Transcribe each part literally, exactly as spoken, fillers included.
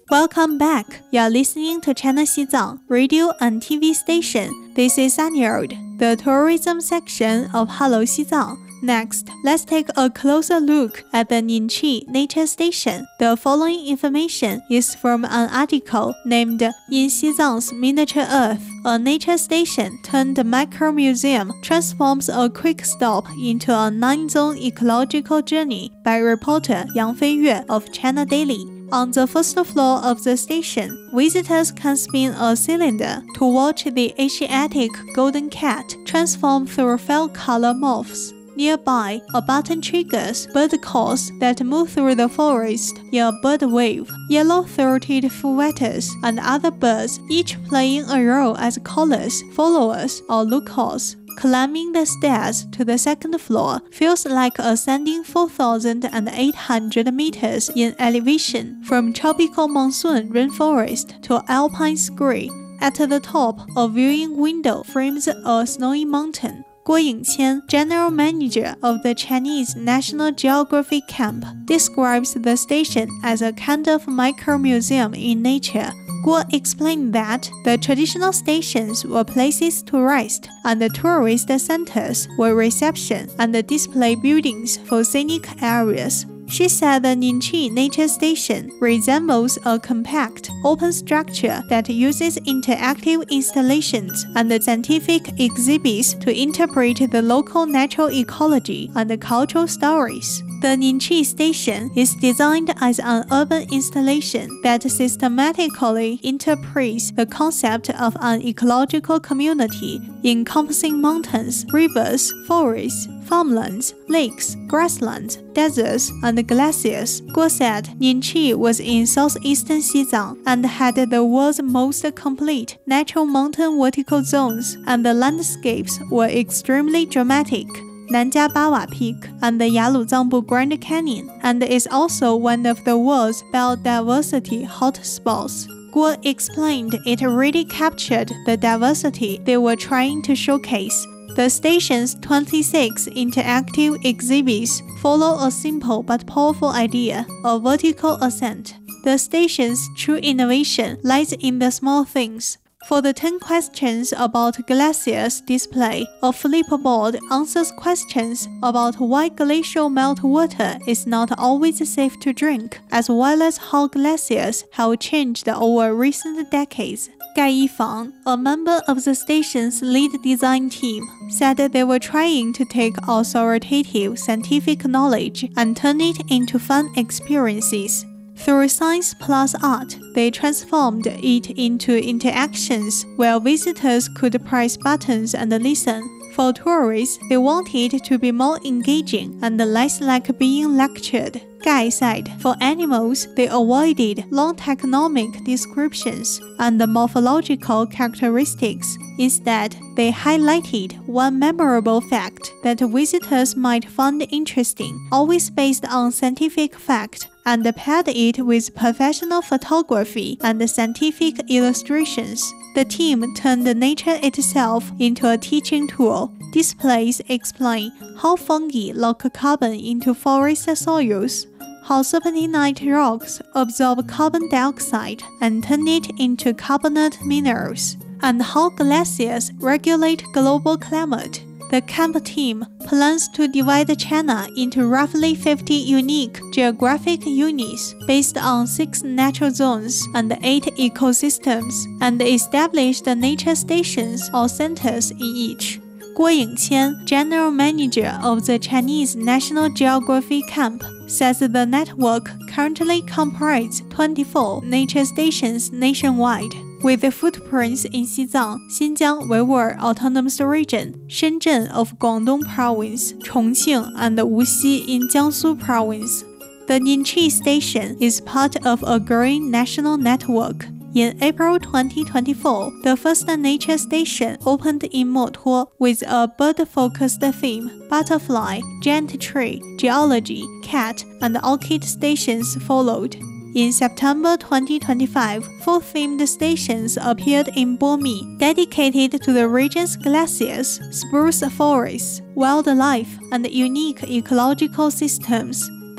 Welcome back. You are listening to China Xizang radio and T V station. This is Anyard, the tourism section of Hello Xizang. Next, let's take a closer look at the Ningqi Nature Station. The following information is from an article named In Xizang's Miniature Earth, a nature station turned micro-museum transforms a quick stop into a nine-zone ecological journey by reporter Yang Feiyue of China Daily. On the first floor of the station, visitors can spin a cylinder to watch the Asiatic golden cat transform through felt color morphs. Nearby, a button triggers bird calls that move through the forest in a bird wave. Yellow-throated fouetters and other birds, each playing a role as callers, followers, or lookouts. Climbing the stairs to the second floor feels like ascending four thousand eight hundred meters in elevation from tropical monsoon rainforest to alpine scree. At the top, a viewing window frames a snowy mountain. Guo Yingqian, general manager of the Chinese National Geographic Camp, describes the station as a kind of micro-museum in nature. Guo explained that the traditional stations were places to rest, and the tourist centers were reception and display buildings for scenic areas. She said the Ningqi Nature Station resembles a compact, open structure that uses interactive installations and scientific exhibits to interpret the local natural ecology and cultural stories. The Ningqi Station is designed as an urban installation that systematically interprets the concept of an ecological community encompassing mountains, rivers, forests, farmlands, lakes, grasslands, deserts, and glaciers. Guo said Ningqi was in southeastern Xizang and had the world's most complete natural mountain vertical zones, and the landscapes were extremely dramatic. Nanjia Bawa Peak and the Yaluzangbu Grand Canyon, and is also one of the world's biodiversity hotspots. Guo explained it really captured the diversity they were trying to showcase. The station's twenty-six interactive exhibits follow a simple but powerful idea, a vertical ascent. The station's true innovation lies in the small things. For the ten questions about glaciers display, a flipboard answers questions about why glacial meltwater is not always safe to drink, as well as how glaciers have changed over recent decades. Gai Yifang, a member of the station's lead design team, said they were trying to take authoritative scientific knowledge and turn it into fun experiences. Through science plus art, they transformed it into interactions where visitors could press buttons and listen. For tourists, they wanted to be more engaging and less like being lectured. Gai said for animals, they avoided long taxonomic descriptions and morphological characteristics. Instead, they highlighted one memorable fact that visitors might find interesting, always based on scientific fact, and paired it with professional photography and scientific illustrations. The team turned nature itself into a teaching tool. Displays explain how fungi lock carbon into forest soils, how serpentinite rocks absorb carbon dioxide and turn it into carbonate minerals, and how glaciers regulate global climate. The camp team plans to divide China into roughly fifty unique geographic units based on six natural zones and eight ecosystems, and establish the nature stations or centers in each. Guo Yingqian, general manager of the Chinese National Geographic Camp, says the network currently comprises twenty-four nature stations nationwide, with footprints in Xizang, Xinjiang Weiwur Autonomous Region, Shenzhen of Guangdong Province, Chongqing, and Wuxi in Jiangsu Province. The Ningqi Station is part of a growing national network. In April twenty twenty-four, the first nature station opened in Motuo with a bird-focused theme. Butterfly, giant tree, geology, cat, and orchid stations followed. In September twenty twenty-five, four themed stations appeared in Bomi, dedicated to the region's glaciers, spruce forests, wildlife, and unique ecological systems.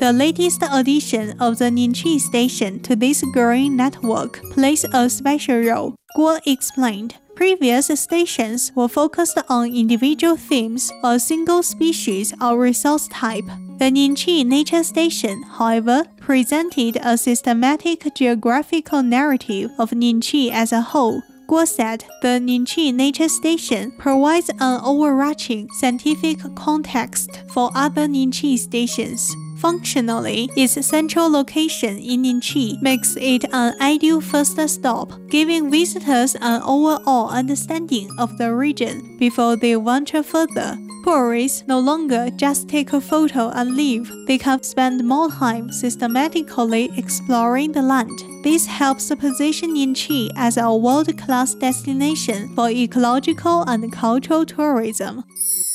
The latest addition of the Ningqi Station to this growing network plays a special role, Guo explained. Previous stations were focused on individual themes or single species or resource type. The Ningqi Nature Station, however, presented a systematic geographical narrative of Ningqi as a whole. Guo said the Ningqi Nature Station provides an overarching scientific context for other Ningqi stations. Functionally, its central location in Ningqi makes it an ideal first stop, giving visitors an overall understanding of the region before they venture further. Tourists no longer just take a photo and leave. They can spend more time systematically exploring the land. This helps position Ningqi as a world-class destination for ecological and cultural tourism.